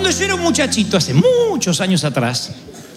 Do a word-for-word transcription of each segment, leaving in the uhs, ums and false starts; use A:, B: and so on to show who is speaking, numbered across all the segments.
A: Cuando yo era un muchachito, hace muchos años atrás,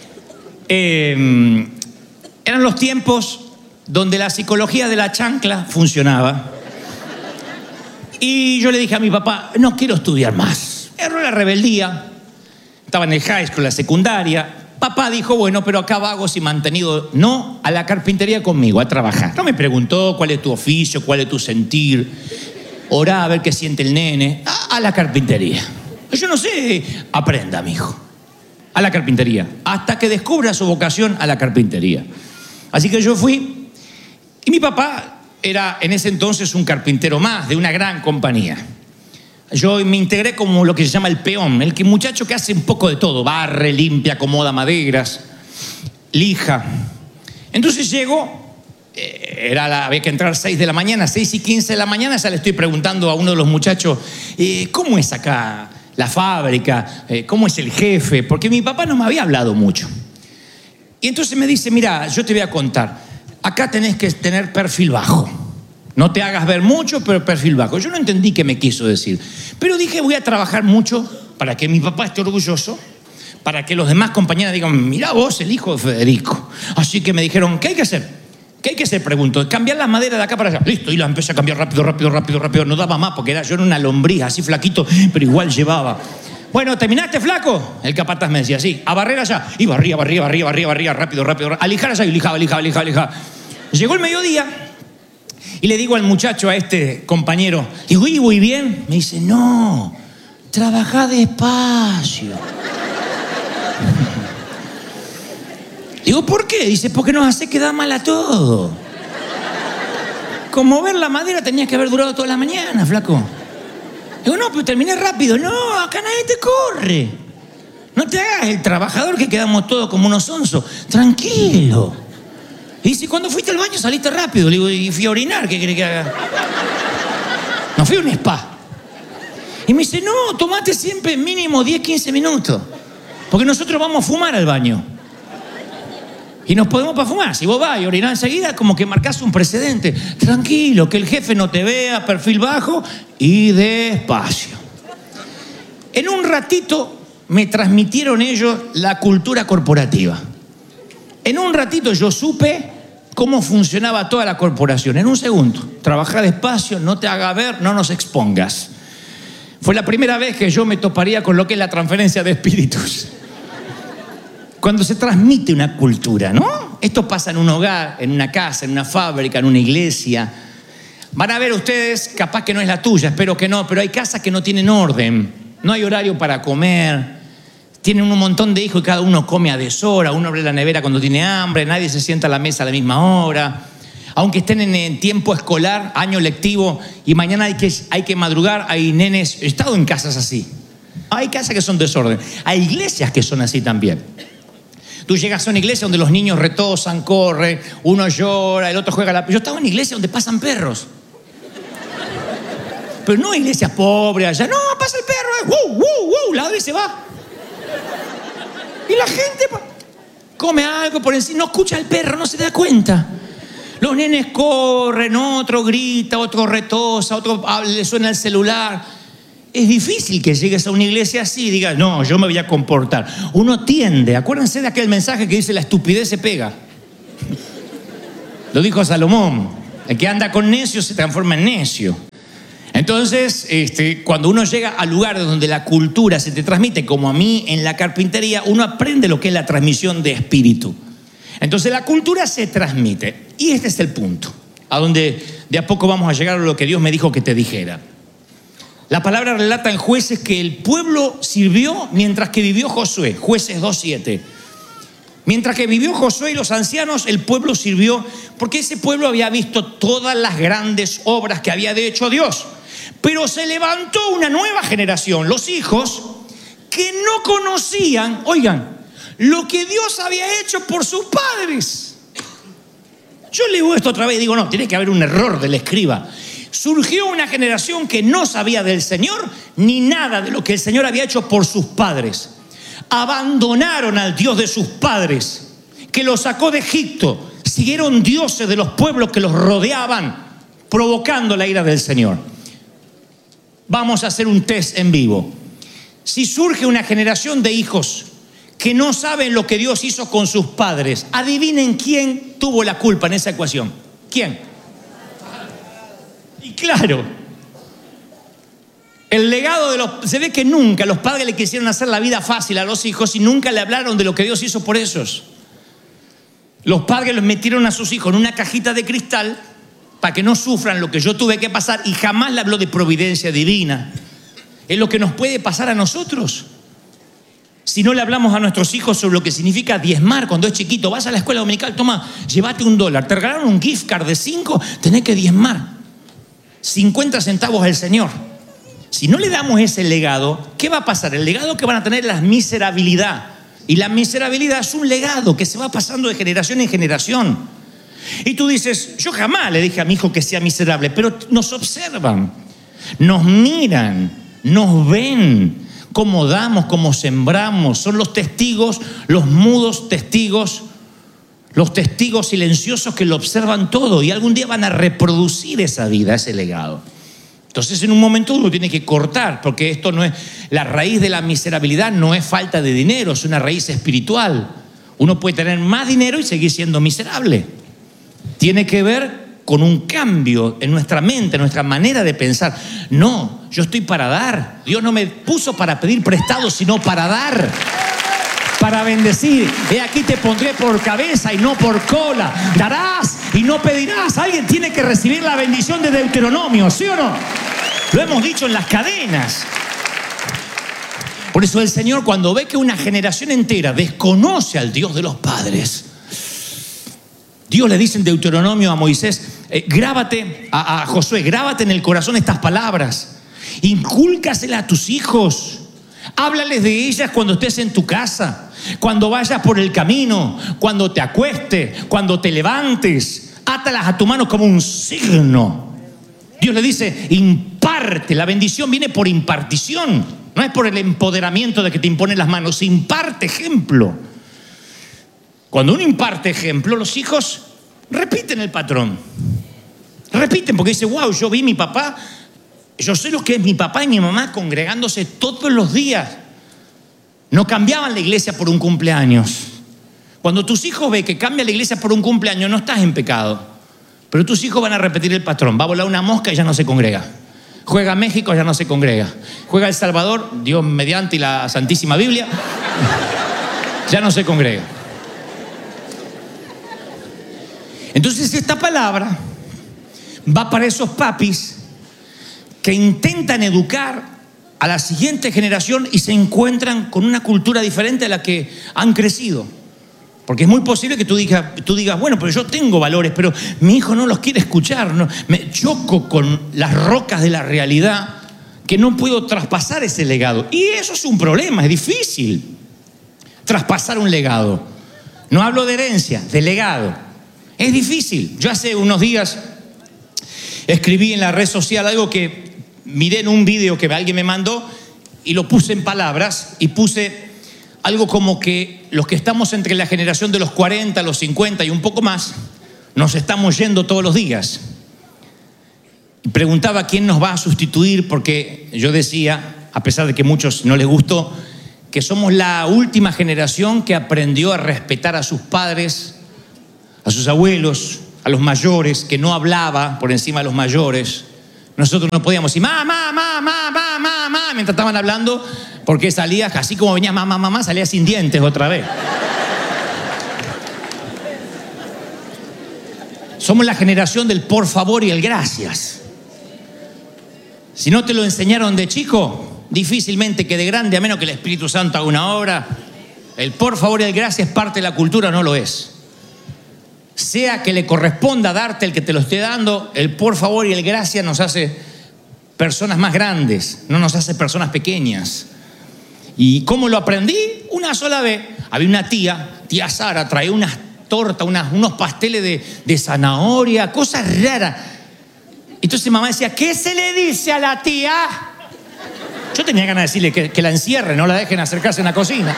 A: eh, eran los tiempos donde la psicología de la chancla funcionaba. Y yo le dije a mi papá, no quiero estudiar más. Erró la rebeldía. Estaba en el high school, la secundaria. Papá dijo, bueno, pero acá vagos y mantenido. No, a la carpintería conmigo, a trabajar. No me preguntó cuál es tu oficio, cuál es tu sentir. Orá a ver qué siente el nene. A, a la carpintería. Yo no sé, aprenda, mijo. A la carpintería. Hasta que descubra su vocación a la carpintería. Así que yo fui. Y mi papá era en ese entonces un carpintero más de una gran compañía. Yo me integré como lo que se llama el peón, el que muchacho que hace un poco de todo, barre, limpia, acomoda maderas, lija. Entonces llego, eh, era la, había que entrar seis de la mañana, seis y quince de la mañana, ya le estoy preguntando a uno de los muchachos, eh, ¿cómo es acá la fábrica? Eh, ¿Cómo es el jefe? Porque mi papá no me había hablado mucho. Y entonces me dice, mira, yo te voy a contar, acá tenés que tener perfil bajo. No te hagas ver mucho, pero perfil bajo. Yo no entendí qué me quiso decir. Pero dije, voy a trabajar mucho para que mi papá esté orgulloso, para que los demás compañeros digan, mira vos, el hijo de Federico. Así que me dijeron, ¿qué hay que hacer? ¿Qué hay que hacer? Pregunto. Cambiar las maderas de acá para allá. Listo, y la empecé a cambiar rápido, rápido, rápido, rápido. No daba más porque era, yo era una lombriz, así flaquito, pero igual llevaba. Bueno, ¿terminaste, flaco? El capataz me decía, sí. A barrer allá. Y barría, barría, barría, barría, barría, rápido, rápido. A lijar allá y lijaba, lijaba, lijaba, lijaba. Llegó el mediodía. Y le digo al muchacho, a este compañero, digo, ¿y voy bien? Me dice, no, trabajá despacio. Digo, ¿por qué? Dice, porque nos hace quedar mal a todo. Como ver la madera tenías que haber durado toda la mañana, flaco. Digo, no, pero terminé rápido. No, acá nadie te corre. No te hagas el trabajador que quedamos todos como unos onzos. Tranquilo. Y dice, cuando fuiste al baño saliste rápido. Le digo, y fui a orinar, ¿qué querés que haga? No fui a un spa. Y me dice, no, tomate siempre mínimo diez, quince minutos. Porque nosotros vamos a fumar al baño. Y nos podemos para fumar. Si vos vas y orinás enseguida, como que marcás un precedente. Tranquilo, que el jefe no te vea, perfil bajo y despacio. En un ratito me transmitieron ellos la cultura corporativa. En un ratito yo supe cómo funcionaba toda la corporación. En un segundo. Trabajá despacio, no te haga ver, no nos expongas. Fue la primera vez que yo me toparía con lo que es la transferencia de espíritus. Cuando se transmite una cultura, ¿no? Esto pasa en un hogar, en una casa, en una fábrica, en una iglesia. Van a ver ustedes, capaz que no es la tuya, espero que no, pero hay casas que no tienen orden. No hay horario para comer. Tienen un montón de hijos y cada uno come a deshora. Uno abre la nevera cuando tiene hambre. Nadie se sienta a la mesa a la misma hora. Aunque estén en tiempo escolar, año lectivo, y mañana hay que, hay que madrugar, hay nenes. He estado en casas así. Hay casas que son desorden. Hay iglesias que son así también. Tú llegas a una iglesia donde los niños retosan, corren, uno llora, el otro juega la... Yo estaba en una iglesia donde pasan perros. Pero no iglesia pobre allá. No, pasa el perro. Eh. ¡Wow, wow, wow! Ladra y se va. Y la gente come algo por encima, no escucha al perro, no se da cuenta. Los nenes corren, otro grita, otro retosa, otro le suena el celular. Es difícil que llegues a una iglesia así y digas, no, yo me voy a comportar. Uno tiende, acuérdense de aquel mensaje que dice, la estupidez se pega. Lo dijo Salomón, el que anda con necio se transforma en necio. Entonces, este, cuando uno llega a lugares donde la cultura se te transmite, como a mí en la carpintería, uno aprende lo que es la transmisión de espíritu. Entonces la cultura se transmite. Y este es el punto, a donde de a poco vamos a llegar a lo que Dios me dijo que te dijera. La palabra relata en Jueces que el pueblo sirvió mientras que vivió Josué. Jueces dos siete. Mientras que vivió Josué y los ancianos, el pueblo sirvió porque ese pueblo había visto todas las grandes obras que había hecho Dios. Pero se levantó una nueva generación, los hijos, que no conocían, oigan, lo que Dios había hecho por sus padres. Yo leo esto otra vez y digo, no, tiene que haber un error del escriba. Surgió una generación que no sabía del Señor ni nada de lo que el Señor había hecho por sus padres. Abandonaron al Dios de sus padres, que los sacó de Egipto. Siguieron dioses de los pueblos que los rodeaban, provocando la ira del Señor. Vamos a hacer un test en vivo. Si surge una generación de hijos que no saben lo que Dios hizo con sus padres, adivinen quién tuvo la culpa en esa ecuación. ¿Quién? Y claro, el legado de los... Se ve que nunca los padres le quisieron hacer la vida fácil a los hijos y nunca le hablaron de lo que Dios hizo por ellos. Los padres los metieron a sus hijos en una cajita de cristal para que no sufran lo que yo tuve que pasar, y jamás le habló de providencia divina. Es lo que nos puede pasar a nosotros. Si no le hablamos a nuestros hijos sobre lo que significa diezmar cuando es chiquito, vas a la escuela dominical, toma, llévate un dólar, te regalaron un gift card de cinco, tenés que diezmar. cincuenta centavos al Señor. Si no le damos ese legado, ¿qué va a pasar? El legado que van a tener es la miserabilidad. Y la miserabilidad es un legado que se va pasando de generación en generación. Y tú dices, yo jamás le dije a mi hijo que sea miserable, pero nos observan, nos miran, nos ven. Cómo damos, cómo sembramos. Son los testigos, los mudos testigos, los testigos silenciosos que lo observan todo, y algún día van a reproducir esa vida, ese legado. Entonces, en un momento uno tiene que cortar, porque esto no es, la raíz de la miserabilidad no es falta de dinero, es una raíz espiritual. Uno puede tener más dinero y seguir siendo miserable. Tiene que ver con un cambio en nuestra mente, en nuestra manera de pensar. No, yo estoy para dar. Dios no me puso para pedir prestado, sino para dar, para bendecir. He aquí te pondré por cabeza y no por cola. Darás y no pedirás. Alguien tiene que recibir la bendición de Deuteronomio, ¿sí o no? Lo hemos dicho en las cadenas. Por eso el Señor, cuando ve que una generación entera desconoce al Dios de los padres, Dios le dice en Deuteronomio a Moisés, eh, grábate, a, a Josué, grábate en el corazón estas palabras, incúlcaselas a tus hijos, háblales de ellas cuando estés en tu casa, cuando vayas por el camino, cuando te acuestes, cuando te levantes, átalas a tu mano como un signo. Dios le dice, imparte, la bendición viene por impartición, no es por el empoderamiento de que te imponen las manos, imparte ejemplo. Cuando uno imparte ejemplo, los hijos repiten el patrón. Repiten porque dice, wow, yo vi a mi papá, yo sé lo que es mi papá y mi mamá congregándose todos los días. No cambiaban la iglesia por un cumpleaños. Cuando tus hijos ven que cambia la iglesia por un cumpleaños, no estás en pecado. Pero tus hijos van a repetir el patrón. Va a volar una mosca y ya no se congrega. Juega México, ya no se congrega. Juega El Salvador, Dios mediante y la Santísima Biblia, ya no se congrega. Entonces esta palabra va para esos papis que intentan educar a la siguiente generación y se encuentran con una cultura diferente a la que han crecido. Porque es muy posible que tú digas, tú digas, bueno, pero yo tengo valores, pero mi hijo no los quiere escuchar. No, me choco con las rocas de la realidad que no puedo traspasar ese legado. Y eso es un problema, es difícil traspasar un legado. No hablo de herencia, de legado. Es difícil. Yo hace unos días escribí en la red social algo que miré en un video que alguien me mandó y lo puse en palabras y puse algo como que los que estamos entre la generación de los cuarenta, los cincuenta y un poco más, nos estamos yendo todos los días. Y preguntaba quién nos va a sustituir, porque yo decía, a pesar de que a muchos no les gustó, que somos la última generación que aprendió a respetar a sus padres, a sus abuelos, a los mayores, que no hablaba por encima de los mayores. Nosotros no podíamos decir mamá, mamá, mamá, mamá, mientras estaban hablando, porque salía, así como venía mamá, mamá, salía sin dientes otra vez. Somos la generación del por favor y el gracias. Si no te lo enseñaron de chico, difícilmente que de grande, a menos que el Espíritu Santo haga una obra, el por favor y el gracias es parte de la cultura, no lo es. Sea que le corresponda darte el que te lo esté dando, el por favor y el gracias nos hace personas más grandes, no nos hace personas pequeñas. ¿Y cómo lo aprendí? Una sola vez. Había una tía, tía Sara, traía unas tortas, unas, unos pasteles de, de zanahoria, cosas raras. Entonces mamá decía, ¿qué se le dice a la tía? Yo tenía ganas de decirle que, que la encierren, no la dejen acercarse a una cocina.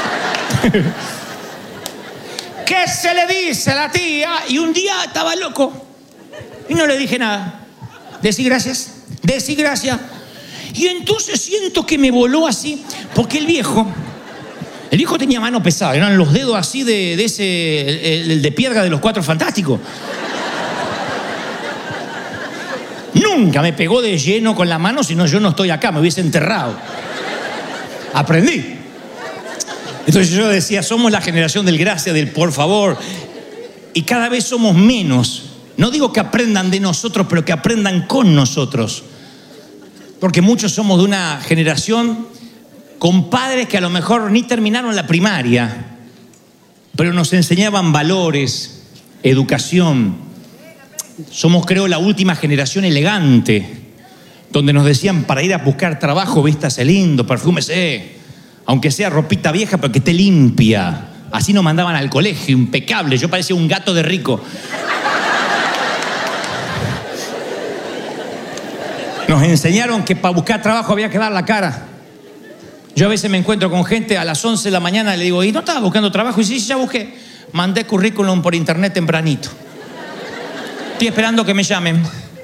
A: ¿Qué se le dice a la tía? Y un día estaba loco y no le dije nada. Decí gracias, decí gracias. Y entonces siento que me voló así, Porque el viejo, el viejo tenía mano pesada, eran los dedos así de, de ese, el, el de piedra de los Cuatro Fantásticos. Nunca me pegó de lleno con la mano, si no yo no estoy acá, me hubiese enterrado. Aprendí. Entonces yo decía, somos la generación del gracia, del por favor, y cada vez somos menos. No digo que aprendan de nosotros, pero que aprendan con nosotros. Porque muchos somos de una generación con padres que a lo mejor ni terminaron la primaria, pero nos enseñaban valores, educación. Somos, creo, la última generación elegante, donde nos decían para ir a buscar trabajo, vístase lindo, perfúmese, aunque sea ropita vieja, pero que esté limpia. Así nos mandaban al colegio, impecable. Yo parecía un gato de rico. Nos enseñaron que para buscar trabajo había que dar la cara. Yo a veces me encuentro con gente a las once de la mañana y le digo, ¿y no estabas buscando trabajo? Y sí, ya busqué. Mandé currículum por internet tempranito. Estoy esperando que me llamen.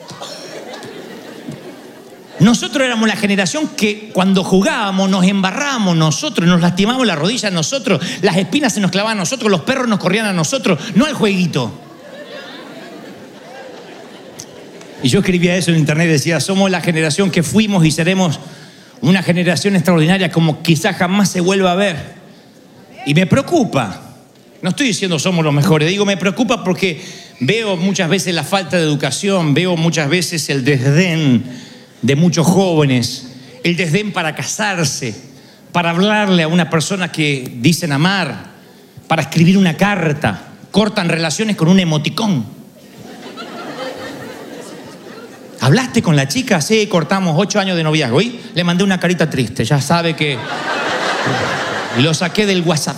A: Nosotros éramos la generación que cuando jugábamos nos embarrábamos nosotros, nos lastimábamos las rodillas nosotros, las espinas se nos clavaban a nosotros, los perros nos corrían a nosotros, no al jueguito. Y yo escribía eso en internet y decía, somos la generación que fuimos y seremos una generación extraordinaria como quizás jamás se vuelva a ver. Y me preocupa. No estoy diciendo somos los mejores, digo me preocupa porque veo muchas veces la falta de educación, veo muchas veces el desdén de muchos jóvenes, el desdén para casarse, para hablarle a una persona que dicen amar, para escribir una carta, cortan relaciones con un emoticón. ¿Hablaste con la chica? Sí, cortamos ocho años de noviazgo. Y le mandé una carita triste, ya sabe que... Y lo saqué del WhatsApp.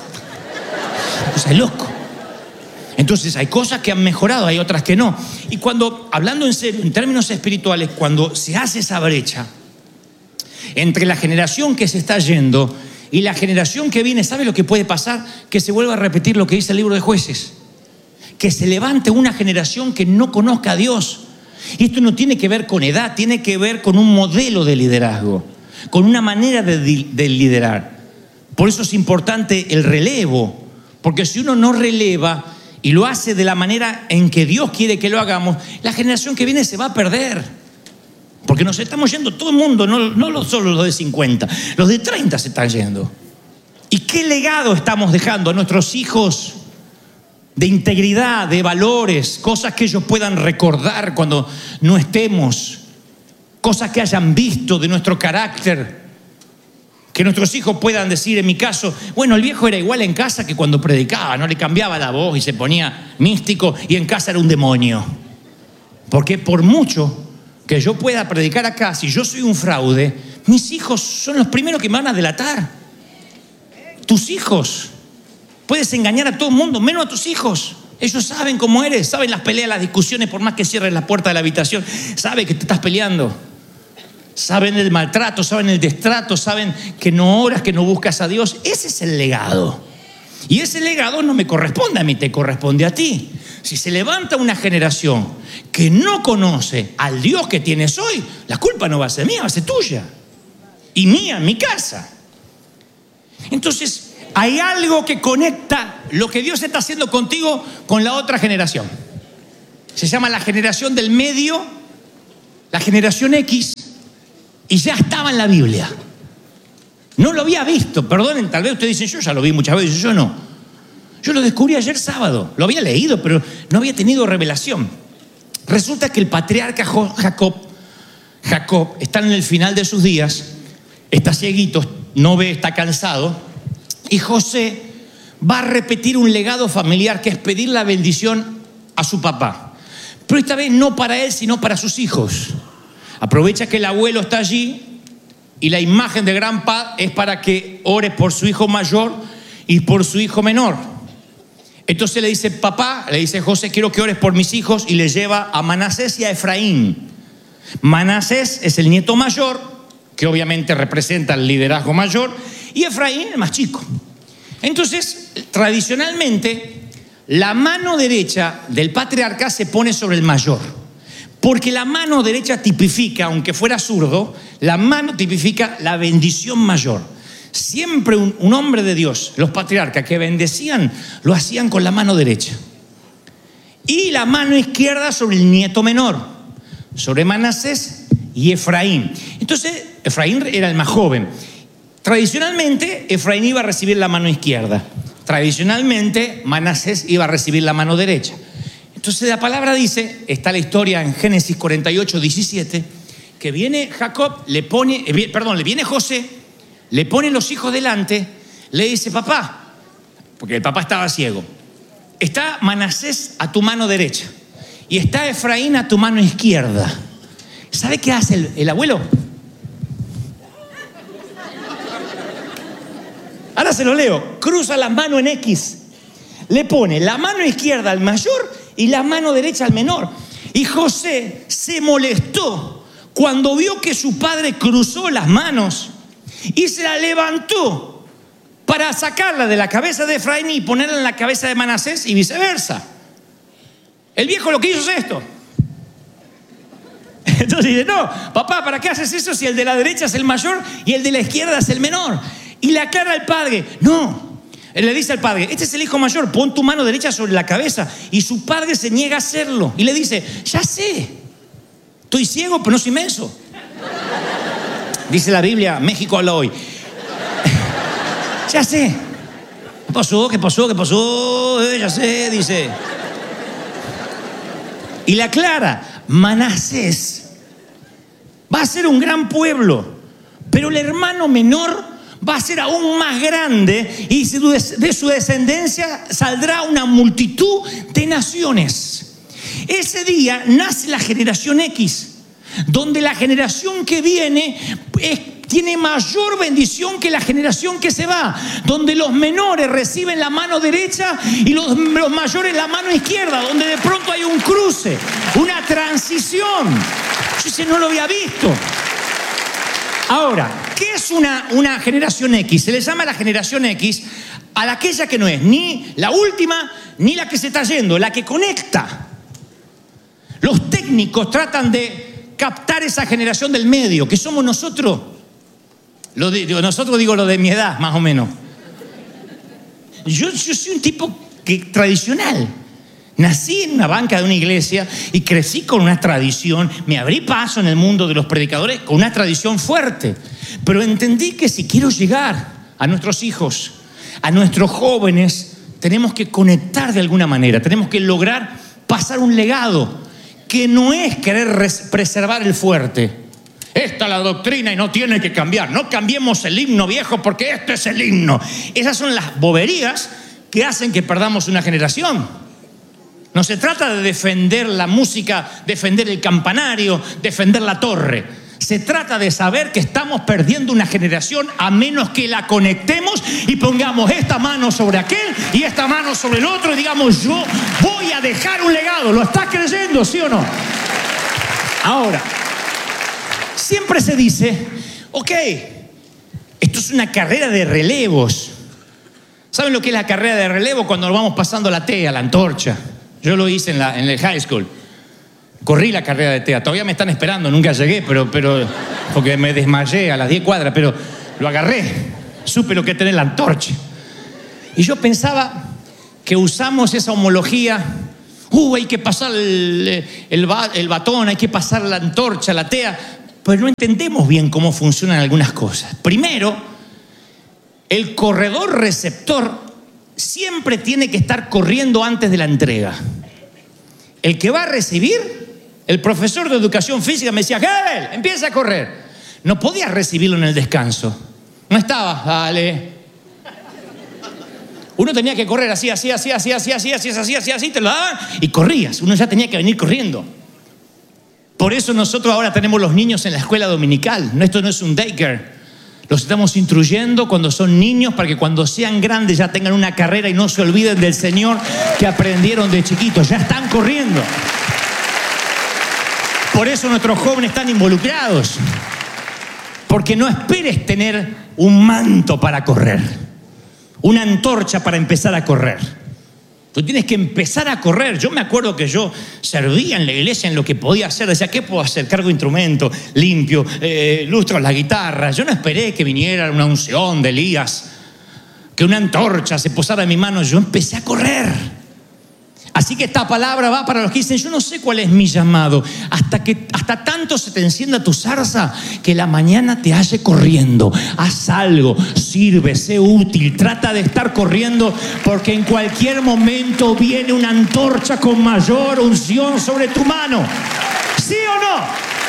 A: O sea, es loco. Entonces hay cosas que han mejorado, hay otras que no. Y cuando, hablando en serio, en términos espirituales, cuando se hace esa brecha entre la generación que se está yendo y la generación que viene, ¿sabe lo que puede pasar? Que se vuelva a repetir lo que dice el libro de Jueces. Que se levante una generación que no conozca a Dios. Y esto no tiene que ver con edad, tiene que ver con un modelo de liderazgo, con una manera de, de liderar. Por eso es importante el relevo, porque si uno no releva y lo hace de la manera en que Dios quiere que lo hagamos, la generación que viene se va a perder. Porque nos estamos yendo todo el mundo, no, no solo los de cincuenta, los de treinta se están yendo. ¿Y qué legado estamos dejando a nuestros hijos? De integridad, de valores, cosas que ellos puedan recordar cuando no estemos, cosas que hayan visto de nuestro carácter, que nuestros hijos puedan decir, en mi caso, bueno, el viejo era igual en casa que cuando predicaba, no le cambiaba la voz y se ponía místico y en casa era un demonio. Porque por mucho que yo pueda predicar acá, si yo soy un fraude, mis hijos son los primeros que me van a delatar. Tus hijos. Puedes engañar a todo el mundo, menos a tus hijos. Ellos saben cómo eres, saben las peleas, las discusiones, por más que cierres la puerta de la habitación, saben que te estás peleando. Saben el maltrato, saben el destrato, saben que no oras, que no buscas a Dios. Ese es el legado. Y ese legado no me corresponde a mí, te corresponde a ti. Si se levanta una generación que no conoce al Dios que tienes hoy, la culpa no va a ser mía, va a ser tuya. Y mía, en mi casa. Entonces, hay algo que conecta lo que Dios está haciendo contigo con la otra generación. Se llama la generación del medio, la generación X, y ya estaba en la Biblia. No lo había visto, perdonen, tal vez ustedes dicen, yo ya lo vi muchas veces, yo no. Yo lo descubrí ayer sábado, lo había leído, pero no había tenido revelación. Resulta que el patriarca Jacob, Jacob está en el final de sus días, está cieguito, no ve, está cansado. Y José va a repetir un legado familiar que es pedir la bendición a su papá. Pero esta vez no para él, sino para sus hijos. Aprovecha que el abuelo está allí y la imagen de gran paz es para que ore por su hijo mayor y por su hijo menor. Entonces le dice, papá, le dice José, quiero que ores por mis hijos, y le lleva a Manasés y a Efraín. Manasés es el nieto mayor, que obviamente representa el liderazgo mayor, y Efraín el más chico. Entonces, tradicionalmente, la mano derecha del patriarca se pone sobre el mayor, porque la mano derecha tipifica, aunque fuera zurdo, la mano tipifica la bendición mayor. siempre un, un hombre de Dios, los patriarcas que bendecían, lo hacían con la mano derecha. Y la mano izquierda sobre el nieto menor, sobre Manasés y Efraín. Entonces, Efraín era el más joven. Tradicionalmente, Efraín iba a recibir la mano izquierda. Tradicionalmente, Manasés iba a recibir la mano derecha. Entonces la palabra dice, está la historia en Génesis cuarenta y ocho, diecisiete, que viene Jacob, le pone, eh, perdón, le viene José, le pone los hijos delante, le dice, papá, porque el papá estaba ciego, está Manasés a tu mano derecha y está Efraín a tu mano izquierda. ¿Sabe qué hace el, el abuelo? Ahora se lo leo, cruza la mano en X, le pone la mano izquierda al mayor y la mano derecha al menor. Y José se molestó cuando vio que su padre cruzó las manos y se la levantó para sacarla de la cabeza de Efraín y ponerla en la cabeza de Manasés y viceversa. El viejo lo que hizo es esto. Entonces dice, no, papá, ¿para qué haces eso si el de la derecha es el mayor y el de la izquierda es el menor? Y le aclara al padre, no. Él le dice al padre, este es el hijo mayor, pon tu mano derecha sobre la cabeza. Y su padre se niega a hacerlo. Y le dice, ya sé, estoy ciego, pero no soy menso. Dice la Biblia, México habla hoy. Ya sé. ¿Qué pasó? ¿Qué pasó? ¿Qué pasó? Eh, ya sé, dice. Y le aclara, Manasés va a ser un gran pueblo, pero el hermano menor va a ser aún más grande y de su descendencia saldrá una multitud de naciones. Ese día nace la generación X, donde la generación que viene es, tiene mayor bendición que la generación que se va, donde los menores reciben la mano derecha y los, los mayores la mano izquierda, donde de pronto hay un cruce, una transición. Yo ese no lo había visto. Ahora, ¿qué es una, una generación X? Se le llama la generación X a aquella que no es ni la última ni la que se está yendo, la que conecta. Los técnicos tratan de captar esa generación del medio, que somos nosotros. Lo de, nosotros digo lo de mi edad, más o menos. Yo, yo soy un tipo que, tradicional. Nací en una banca de una iglesia y crecí con una tradición, me abrí paso en el mundo de los predicadores con una tradición fuerte, pero entendí que si quiero llegar a nuestros hijos, a nuestros jóvenes, tenemos que conectar de alguna manera, tenemos que lograr pasar un legado que no es querer preservar el fuerte. Esta es la doctrina y no tiene que cambiar, no cambiemos el himno viejo porque este es el himno. Esas son las boberías que hacen que perdamos una generación. No se trata de defender la música, defender el campanario, defender la torre. Se trata de saber que estamos perdiendo una generación a menos que la conectemos y pongamos esta mano sobre aquel y esta mano sobre el otro y digamos, yo voy a dejar un legado. ¿Lo estás creyendo, sí o no? Ahora, siempre se dice, ok, esto es una carrera de relevos. ¿Saben lo que es la carrera de relevo? Cuando nos vamos pasando la tea, la antorcha. Yo lo hice en, la, en el high school. Corrí la carrera de T E A. Todavía me están esperando, nunca llegué, pero, pero porque me desmayé a las diez cuadras, pero lo agarré. Supe lo que es tener la antorcha. Y yo pensaba que usamos esa homología. Uh, hay que pasar el, el, el batón, hay que pasar la antorcha, la T E A. Pero no entendemos bien cómo funcionan algunas cosas. Primero, el corredor receptor siempre tiene que estar corriendo antes de la entrega. El que va a recibir, el profesor de educación física me decía, Gabriel, empieza a correr. No podías recibirlo en el descanso. No estaba, dale. Uno tenía que correr así, así, así, así, así, así, así, así, así, así, te lo daban y corrías. Uno ya tenía que venir corriendo. Por eso nosotros ahora tenemos los niños en la escuela dominical. Esto no es un daycare. Los estamos instruyendo cuando son niños para que cuando sean grandes ya tengan una carrera y no se olviden del Señor que aprendieron de chiquitos. Ya están corriendo. Por eso nuestros jóvenes están involucrados. Porque no esperes tener un manto para correr, una antorcha para empezar a correr. Tú tienes que empezar a correr. Yo me acuerdo que yo servía en la iglesia en lo que podía hacer. Decía, ¿qué puedo hacer? Cargo instrumento, limpio, eh, lustro la guitarra. Yo no esperé que viniera una unción de Elías, que una antorcha se posara en mi mano. Yo empecé a correr. Así que esta palabra va para los que dicen, yo no sé cuál es mi llamado. Hasta que hasta tanto se te encienda tu zarza que la mañana te halle corriendo. Haz algo, sirve, sé útil, trata de estar corriendo, porque en cualquier momento viene una antorcha con mayor unción sobre tu mano. ¿Sí o no?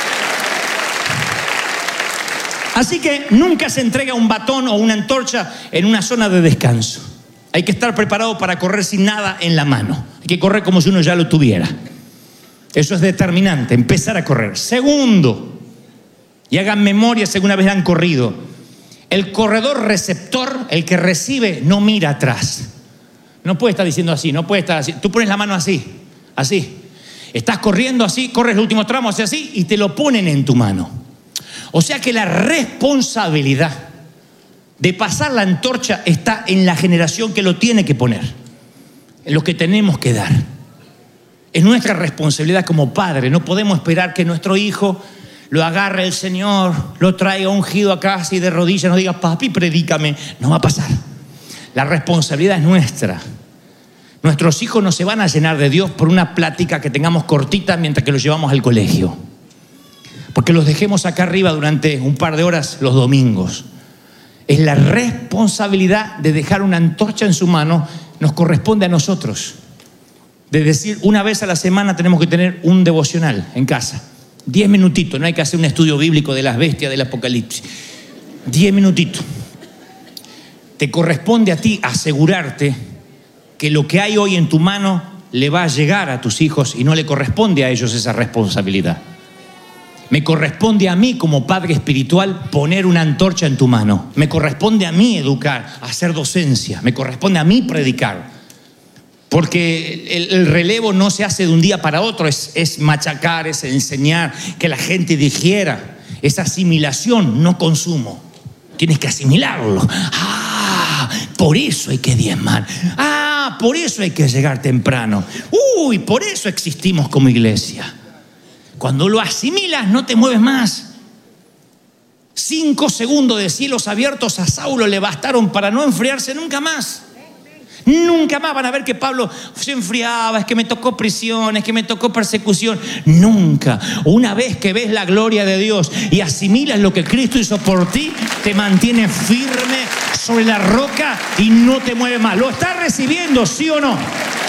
A: Así que nunca se entrega un batón o una antorcha en una zona de descanso. Hay que estar preparado para correr sin nada en la mano. Hay que correr como si uno ya lo tuviera. Eso es determinante, empezar a correr. Segundo, y hagan memoria si alguna vez han corrido, el corredor receptor, el que recibe, no mira atrás. No puede estar diciendo así, no puede estar así. Tú pones la mano así, así. Estás corriendo así, corres el último tramo, así, así, y te lo ponen en tu mano. O sea que la responsabilidad de pasar la antorcha está en la generación que lo tiene que poner, en lo que tenemos que dar. Es nuestra responsabilidad como padre. No podemos esperar que nuestro hijo lo agarre el Señor, lo traiga ungido a casa y de rodillas nos diga, papi, predícame. No va a pasar. La responsabilidad es nuestra. Nuestros hijos no se van a llenar de Dios por una plática que tengamos cortita mientras que los llevamos al colegio, porque los dejemos acá arriba durante un par de horas los domingos. Es la responsabilidad de dejar una antorcha en su mano, nos corresponde a nosotros. De decir, una vez a la semana tenemos que tener un devocional en casa. Diez minutitos, no hay que hacer un estudio bíblico de las bestias del Apocalipsis. Diez minutitos. Te corresponde a ti asegurarte que lo que hay hoy en tu mano le va a llegar a tus hijos y no le corresponde a ellos esa responsabilidad. Me corresponde a mí como padre espiritual poner una antorcha en tu mano. Me corresponde a mí educar, hacer docencia. Me corresponde a mí predicar. Porque el, el relevo no se hace de un día para otro. Es, es machacar, es enseñar, que la gente digiera. Es asimilación, no consumo. Tienes que asimilarlo. Ah, por eso hay que diezmar. Ah, por eso hay que llegar temprano. Uy, por eso existimos como iglesia. Cuando lo asimilas, no te mueves más. Cinco segundos de cielos abiertos a Saulo le bastaron para no enfriarse nunca más. Nunca más van a ver que Pablo se enfriaba, es que me tocó prisión, es que me tocó persecución. Nunca. Una vez que ves la gloria de Dios y asimilas lo que Cristo hizo por ti, te mantiene firme sobre la roca y no te mueve más. ¿Lo estás recibiendo, sí o no?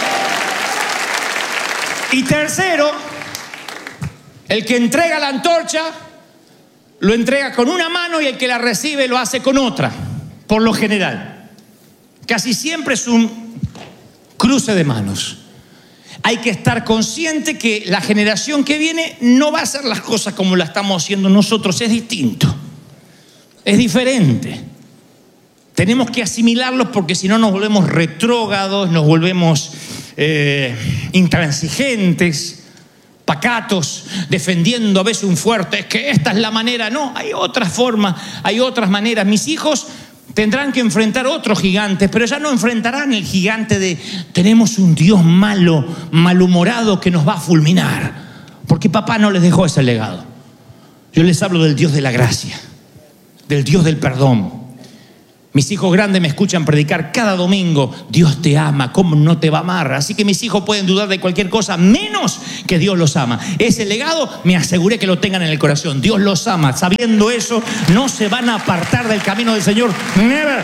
A: Y tercero, el que entrega la antorcha lo entrega con una mano y el que la recibe lo hace con otra, por lo general. Casi siempre es un cruce de manos. Hay que estar consciente que la generación que viene no va a hacer las cosas como las estamos haciendo nosotros. Es distinto, es diferente. Tenemos que asimilarlos porque si no nos volvemos retrógrados, nos volvemos eh, intransigentes, pacatos, defendiendo a veces un fuerte. Es que esta es la manera. No, hay otras formas, hay otras maneras. Mis hijos tendrán que enfrentar otros gigantes, pero ya no enfrentarán el gigante de tenemos un Dios malo, malhumorado que nos va a fulminar, porque papá no les dejó ese legado. Yo les hablo del Dios de la gracia, del Dios del perdón. Mis hijos grandes me escuchan predicar cada domingo. Dios te ama, ¿cómo no te va a amar? Así que mis hijos pueden dudar de cualquier cosa, menos que Dios los ama. Ese legado me aseguré que lo tengan en el corazón. Dios los ama. Sabiendo eso, no se van a apartar del camino del Señor. Never.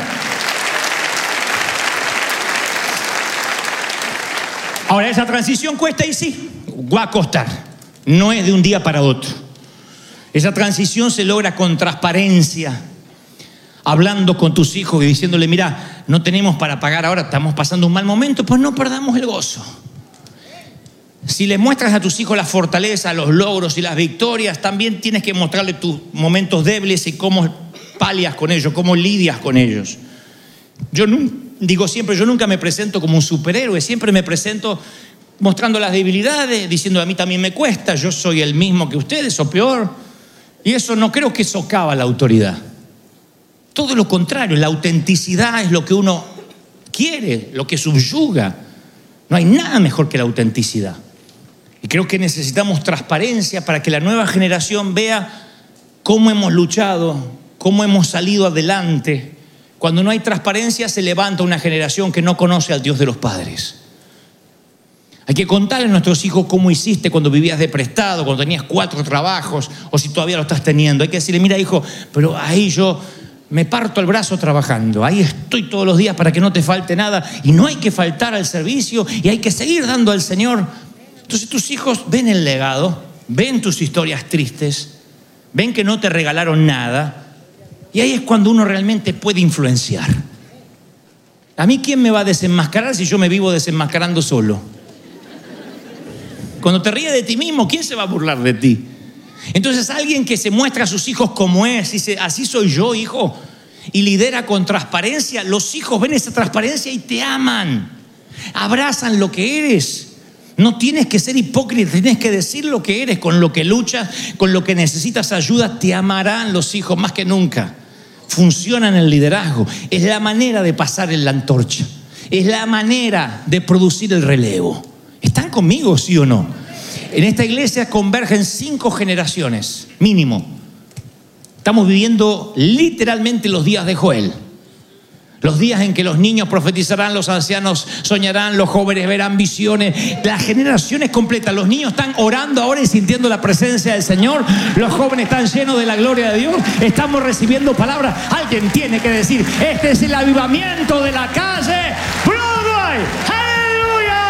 A: Ahora, esa transición cuesta y sí, va a costar. No es de un día para otro. Esa transición se logra con transparencia, hablando con tus hijos y diciéndole, mira, no tenemos para pagar ahora, estamos pasando un mal momento, pues no perdamos el gozo. Si le muestras a tus hijos la fortaleza, los logros y las victorias, también tienes que mostrarle tus momentos débiles y cómo palias con ellos, cómo lidias con ellos. Yo no, digo siempre, yo nunca me presento como un superhéroe, siempre me presento mostrando las debilidades, diciendo a mí también me cuesta, yo soy el mismo que ustedes o peor. Y eso no creo que socava la autoridad. Todo lo contrario, la autenticidad es lo que uno quiere, lo que subyuga. No hay nada mejor que la autenticidad. Y creo que necesitamos transparencia para que la nueva generación vea cómo hemos luchado, cómo hemos salido adelante. Cuando no hay transparencia, se levanta una generación que no conoce al Dios de los padres. Hay que contarle a nuestros hijos cómo hiciste cuando vivías de prestado, cuando tenías cuatro trabajos, o si todavía lo estás teniendo. Hay que decirle, mira hijo, pero ahí yo me parto el brazo trabajando. Ahí estoy todos los días para que no te falte nada. Y no hay que faltar al servicio y hay que seguir dando al Señor. Entonces tus hijos ven el legado, ven tus historias tristes, ven que no te regalaron nada. Y ahí es cuando uno realmente puede influenciar. ¿A mí quién me va a desenmascarar si yo me vivo desenmascarando solo? Cuando te ríes de ti mismo, ¿quién se va a burlar de ti? Entonces alguien que se muestra a sus hijos como es, dice, así soy yo, hijo, y lidera con transparencia, los hijos ven esa transparencia y te aman, abrazan lo que eres. No tienes que ser hipócrita, tienes que decir lo que eres, con lo que luchas, con lo que necesitas ayuda, te amarán los hijos más que nunca. Funciona en el liderazgo, es la manera de pasar en la antorcha, es la manera de producir el relevo. ¿Están conmigo, sí o no? En esta iglesia convergen cinco generaciones, mínimo. Estamos viviendo literalmente los días de Joel. Los días en que los niños profetizarán, los ancianos soñarán, los jóvenes verán visiones. Las generaciones completas. Los niños están orando ahora y sintiendo la presencia del Señor. Los jóvenes están llenos de la gloria de Dios. Estamos recibiendo palabras. Alguien tiene que decir, este es el avivamiento de la calle Broadway.